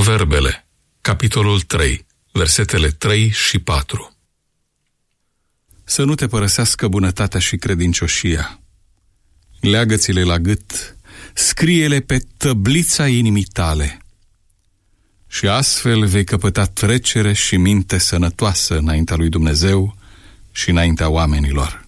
Proverbele, capitolul 3, versetele 3 și 4. Să nu te părăsească bunătatea și credincioșia. Leagă-ți-le la gât, scrie-le pe tăblița inimii tale. Și astfel vei căpăta trecere și minte sănătoasă înaintea lui Dumnezeu și înaintea oamenilor.